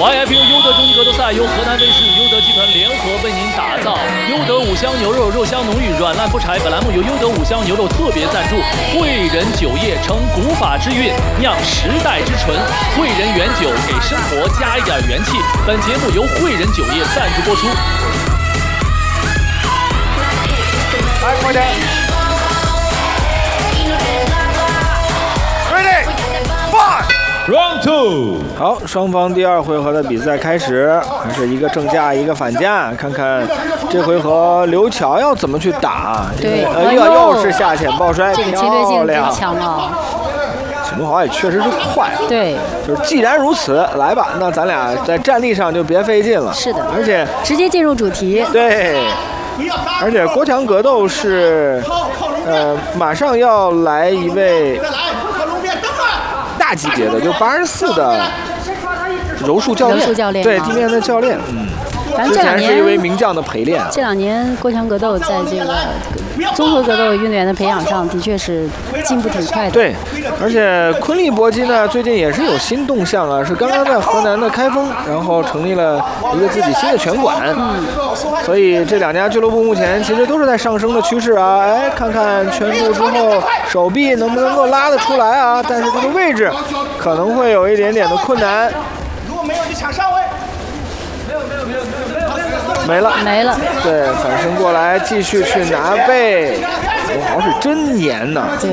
YFU 优德中级格斗赛由河南卫视、优德集团联合为您打造。优德五香牛肉，肉香浓郁，软烂不柴。本栏目由优德五香牛肉特别赞助。汇仁酒业承古法之韵，酿时代之醇。汇仁原酒给生活加一点元气。本节目由汇仁酒业赞助播出。 来，快点 ！Ready, fight, round two。 好，双方第二回合的比赛开始，还是一个正架一个反架，看看这回合刘巧要怎么去打。 对， 又是下潜抱摔， 这个侵略性真强啊！ 沈东豪也确实是快， 对， 就是既然如此，来吧，那咱俩在站立上就别费劲了。 是的， 而且直接进入主题。 对。而且国强格斗是，马上要来一位大级别的，就84的柔术教练，对，地面的教练， 反正之前是一位名将的陪练。 这2年国强格斗在这个综合格斗运动员的培养上，的确是进步挺快的。 对，而且昆力搏击呢，最近也是有新动向啊，是刚刚在河南的开封，然后成立了一个自己新的拳馆。所以这2家俱乐部目前其实都是在上升的趋势啊。哎，看看拳部之后手臂能不能够拉得出来啊？但是这个位置可能会有一点点的困难。 如果没有就抢上位。 没了。对，反身过来继续去拿背，沈东豪是真黏呐。 对。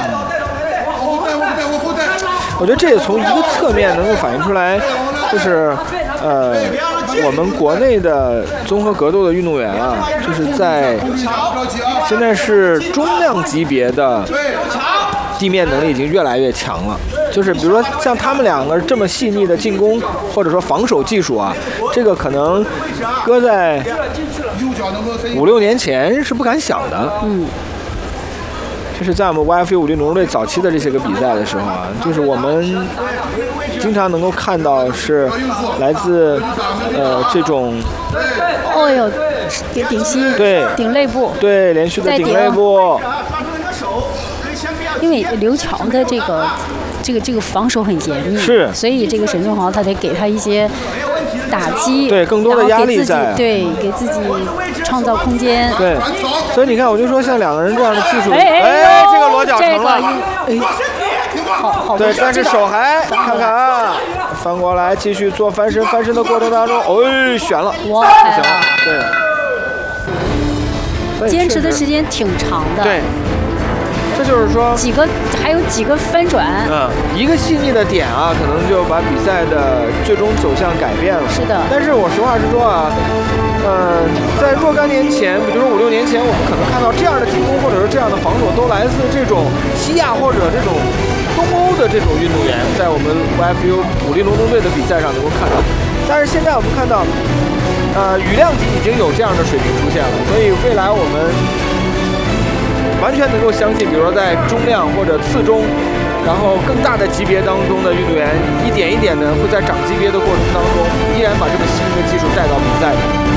我觉得这也从一个侧面能够反映出来，就是我们国内的综合格斗的运动员啊，就是在现在是中量级别的地面能力已经越来越强了。就是比如说像他们2个这么细腻的进攻或者说防守技术啊，这个可能搁在5、6年前是不敢想的。这是在我们 YFU 武力农队早期的这些个比赛的时候啊，就是我们经常能够看到是来自这种， 哦呦，顶膝， 对， 顶肋部， 对，连续的顶肋部。 因为刘巧的这个防守很严密， 是， 所以这个沈东豪他得给他一些打击， 对，更多的压力在， 对，给自己创造空间。 对，所以你看，我就说像2个人这样的技术，这个裸脚成了， 好， 对，但是手还看看啊，翻过来继续做翻身，翻身的过程当中，选了， 哇， 不行了，对， 坚持的时间挺长的， 对。这就是说， 还有几个翻转， 一个细腻的点啊，可能就把比赛的最终走向改变了。 是的。 但是我实话实说啊，在若干年前，比如说5、6年前，我们可能看到这样的进攻或者是这样的防守，都来自这种西亚或者这种东欧的这种运动员，在我们 YFU 武力农队的比赛上能够看到。但是现在我们看到，羽量级已经有这样的水平出现了，所以未来我们完全能够相信，比如说在中量或者次中，然后更大的级别当中的运动员，一点一点的会在涨级别的过程当中，依然把这么新的技术带到比赛里。